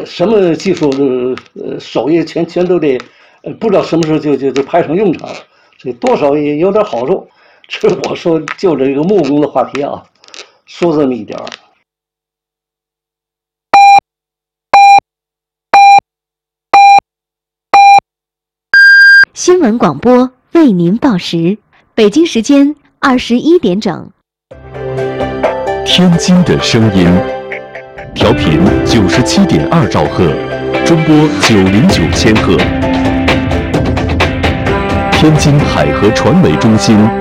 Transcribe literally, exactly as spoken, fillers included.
什么技术呃手艺全全都得，呃不知道什么时候就就就派上用场，所以多少也有点好处。这是我说就这个木工的话题啊，说这么一点儿。 新闻广播为您报时，北京时间二十一点整。 天津的声音，调频九十七点二兆赫，中波九零九千赫。天津海河传媒中心。